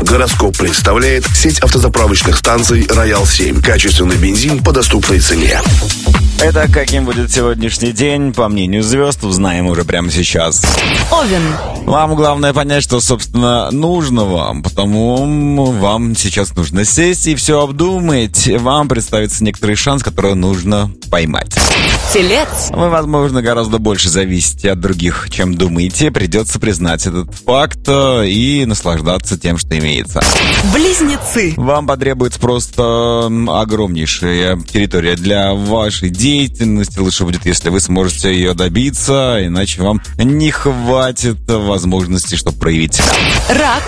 Гороскоп представляет сеть автозаправочных станций «Роял-7». Качественный бензин по доступной цене. Итак, каким будет сегодняшний день, по мнению звезд, узнаем уже прямо сейчас. Овен. Вам главное понять, что, собственно, нужно вам, потому вам сейчас нужно сесть и все обдумать. Вам представится некоторый шанс, который нужно поймать. Телец. Вы, возможно, гораздо больше зависите от других, чем думаете. Придется признать этот факт и наслаждаться тем, что имеется. Близнецы. Вам потребуется просто огромнейшая территория для вашей деятельности. Лучше будет, если вы сможете ее добиться, иначе вам не хватит возможности, чтобы проявить себя. Рак.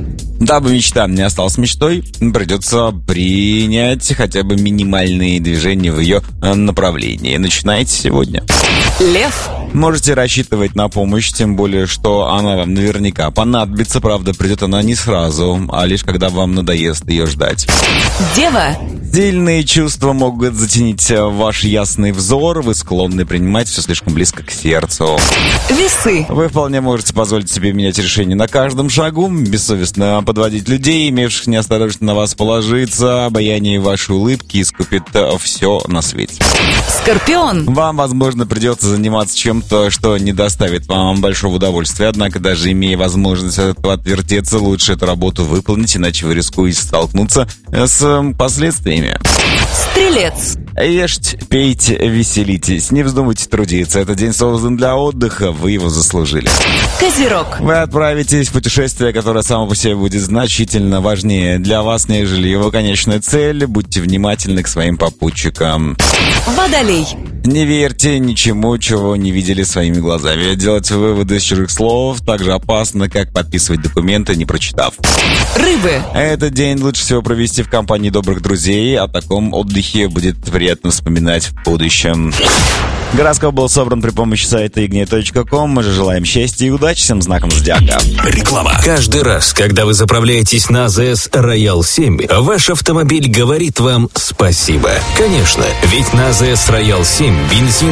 Дабы мечта не осталась мечтой, придется принять хотя бы минимальные движения в ее направлении. Начинайте сегодня. Лев. Можете рассчитывать на помощь, тем более, что она вам наверняка понадобится. Правда, придет она не сразу, а лишь когда вам надоест ее ждать. Дева. Сильные чувства могут затенить ваш ясный взор. Вы склонны принимать все слишком близко к сердцу. Весы. Вы вполне можете позволить себе менять решения на каждом шагу, бессовестно подводить людей, имевших неосторожно на вас положиться. Обаяние вашей улыбки искупит все на свете. Скорпион. Вам, возможно, придется заниматься чем-то, что не доставит вам большого удовольствия. Однако, даже имея возможность от этого отвертеться, лучше эту работу выполнить, иначе вы рискуете столкнуться с последствиями. Стрелец. Ешьте, пейте, веселитесь. Не вздумайте трудиться. Этот день создан для отдыха, вы его заслужили. Козерог. Вы отправитесь в путешествие, которое само по себе будет значительно важнее для вас, нежели его конечная цель. Будьте внимательны к своим попутчикам. Водолей. Не верьте ничему, чего не видели своими глазами. Делать выводы из чужих слов так же опасно, как подписывать документы, не прочитав. Рыбы. Этот день лучше всего провести в компании добрых друзей. О таком отдыхе будет приятно вспоминать в будущем. Гороскоп был собран при помощи сайта ignia.com. Мы же желаем счастья и удачи всем знаком зодиака. Реклама. Каждый раз, когда вы заправляетесь на АЗС Роял-7, ваш автомобиль говорит вам спасибо. Конечно, ведь на АЗС Роял-7 бензин